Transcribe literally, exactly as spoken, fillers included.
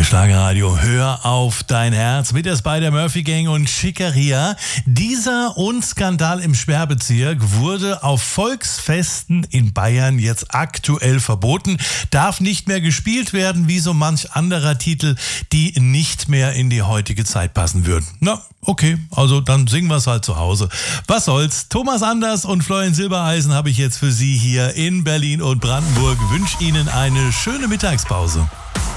Schlagerradio, hör auf dein Herz mit der Spider-Murphy-Gang und Schickeria. Dieser und Skandal im Sperrbezirk wurde auf Volksfesten in Bayern jetzt aktuell verboten, darf nicht mehr gespielt werden, wie so manch anderer Titel, die nicht mehr in die heutige Zeit passen würden. Na, okay, also dann singen wir es halt zu Hause. Was soll's? Thomas Anders und Florian Silbereisen habe ich jetzt für Sie hier in Berlin und Brandenburg. Wünsche Ihnen eine schöne Mittagspause.